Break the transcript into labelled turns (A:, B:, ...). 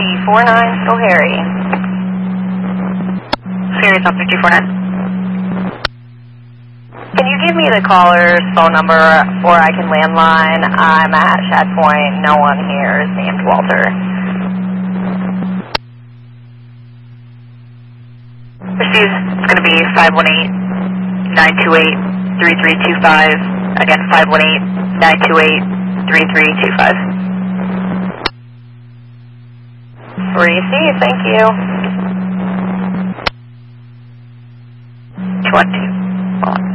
A: 249, still Harry.
B: Sirius Officer 249.
A: Can you give me the caller's phone number or I can landline? I'm at Shad Point. No one here is named Walter.
B: Received, it's going to be 518-928-3325. Again, 518-928-3325.
A: Receive, thank you.
B: 212.